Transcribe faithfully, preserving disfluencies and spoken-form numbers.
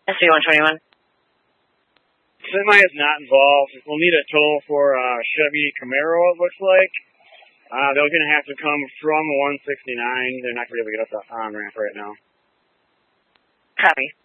S C one twenty-one. Semi is not involved. We'll need a tow for uh, Chevy Camaro, it looks like. Uh, they're going to have to come from one sixty-nine. They're not going to be able to get up the on-ramp right now. Copy.